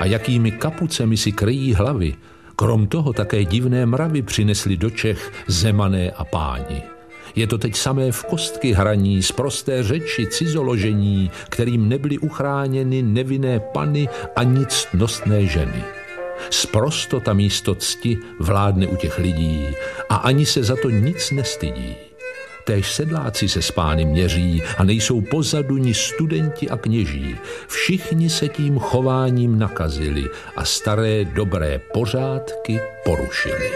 a jakými kapucemi si kryjí hlavy. Krom toho také divné mravy přinesli do Čech Zemané a páni. Je to teď samé v kostky hraní, sprosté řeči, cizoložení, kterým nebyly uchráněny nevinné pany ani ctnostné ženy. Sprostota místo cti vládne u těch lidí a ani se za to nic nestydí. Též sedláci se s pány měří a nejsou pozadu ni studenti a kněží. Všichni se tím chováním nakazili a staré dobré pořádky porušili.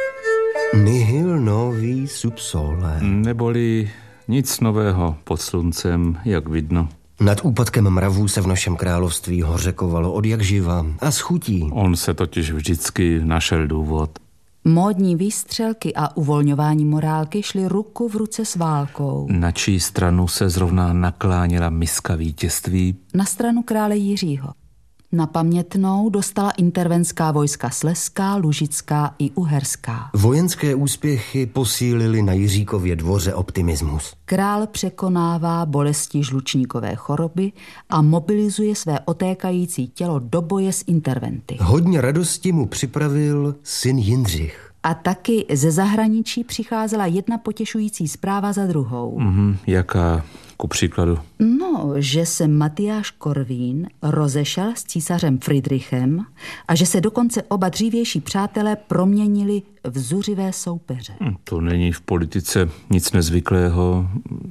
Nihil novi sub sole. Neboli nic nového pod sluncem, jak vidno. Nad úpadkem mravů se v našem království hořekovalo odjakživa a s chutí. On se totiž vždycky našel důvod. Módní výstřelky a uvolňování morálky šly ruku v ruce s válkou. Na čí stranu se zrovna nakláněla miska vítězství? Na stranu krále Jiřího. Na pamětnou dostala intervenská vojska slezská, lužická i uherská. Vojenské úspěchy posílily na Jiříkově dvoře optimismus. Král překonává bolesti žlučníkové choroby a mobilizuje své otékající tělo do boje s interventy. Hodně radosti mu připravil syn Jindřich. A taky ze zahraničí přicházela jedna potěšující zpráva za druhou. Jaká ku příkladu? No, že se Matyáš Korvín rozešel s císařem Friedrichem a že se dokonce oba dřívější přátelé proměnili v zuřivé soupeře. To není v politice nic nezvyklého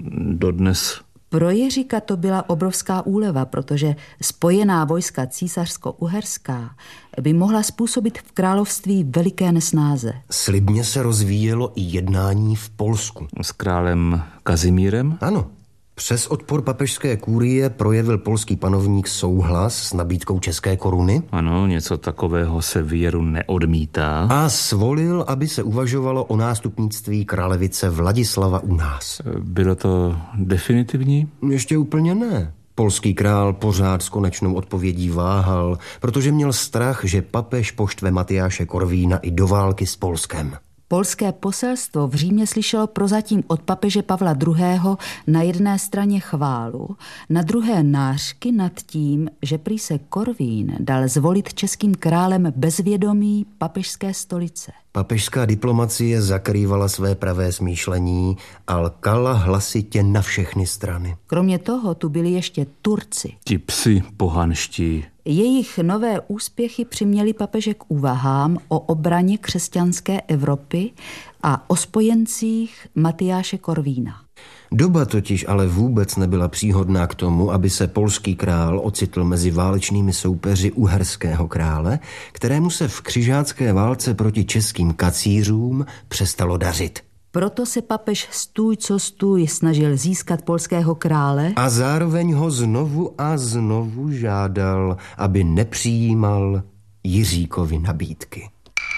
dodnes. Pro Jiříka to byla obrovská úleva, protože spojená vojska císařsko-uherská by mohla způsobit v království veliké nesnáze. Slibně se rozvíjelo i jednání v Polsku. S králem Kazimírem? Ano. Přes odpor papežské kurie projevil polský panovník souhlas s nabídkou české koruny. Ano, něco takového se v Jeru neodmítá. A svolil, aby se uvažovalo o nástupnictví králevice Vladislava u nás. Bylo to definitivní? Ještě úplně ne. Polský král pořád s konečnou odpovědí váhal, protože měl strach, že papež poštve Matyáše Korvína i do války s Polskem. Polské poselstvo v Římě slyšelo prozatím od papeže Pavla II. Na jedné straně chválu, na druhé nářky nad tím, že prý se Korvín dal zvolit českým králem bez vědomí papežské stolice. Papežská diplomacie zakrývala své pravé smýšlení a lkala hlasitě na všechny strany. Kromě toho tu byli ještě Turci. Ti psi pohanští. Jejich nové úspěchy přiměly papeže k úvahám o obraně křesťanské Evropy a o spojencích Matyáše Korvína. Doba totiž ale vůbec nebyla příhodná k tomu, aby se polský král ocitl mezi válečnými soupeři uherského krále, kterému se v křižácké válce proti českým kacířům přestalo dařit. Proto se papež stůj co stůj snažil získat polského krále a zároveň ho znovu a znovu žádal, aby nepřijímal Jiříkovy nabídky.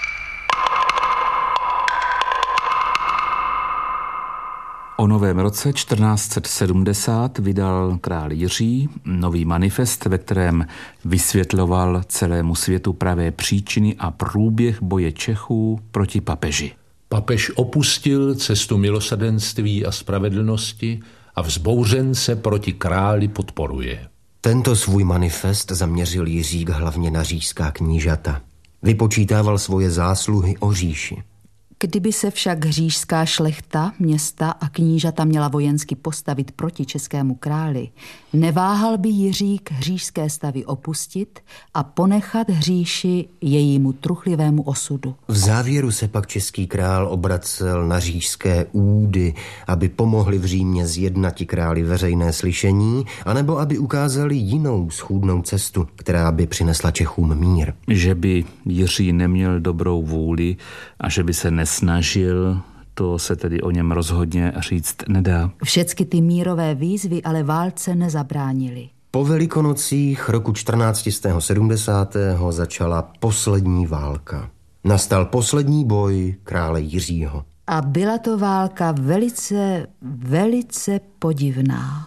O novém roce 1470 vydal král Jiří nový manifest, ve kterém vysvětloval celému světu pravé příčiny a průběh boje Čechů proti papeži. Papež opustil cestu milosrdenství a spravedlnosti a vzbouřence proti králi podporuje. Tento svůj manifest zaměřil Jiřík hlavně na říšská knížata. Vypočítával svoje zásluhy o říši. Kdyby se však říšská šlechta, města a knížata měla vojensky postavit proti českému králi, neváhal by Jiřík říšské stavy opustit a ponechat říši jejímu truchlivému osudu. V závěru se pak český král obracel na říšské údy, aby pomohli v Římě zjednati králi veřejné slyšení, anebo aby ukázali jinou schůdnou cestu, která by přinesla Čechům mír. Že by Jiří neměl dobrou vůli a že by se nesnažil, to se tedy o něm rozhodně říct nedá. Všecky ty mírové výzvy ale válce nezabránily. Po Velikonocích roku 1470. začala poslední válka. Nastal poslední boj krále Jiřího. A byla to válka velice podivná.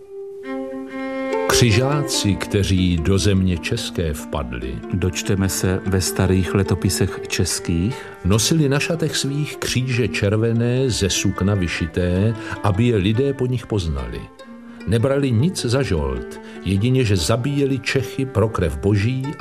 Křižáci, kteří do země české vpadli, dočteme se ve starých letopisech českých, nosili na šatech svých kříže červené ze sukna vyšité, aby je lidé po nich poznali. Nebrali nic za žolt, jedině, že zabíjeli Čechy pro krev boží